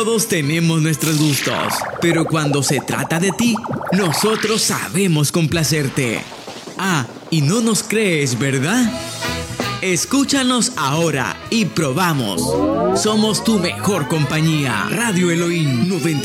Todos tenemos nuestros gustos, pero cuando se trata de ti, nosotros sabemos complacerte. Ah, y no nos crees, ¿verdad? Escúchanos ahora y probamos. Somos tu mejor compañía. Radio Elohim 90.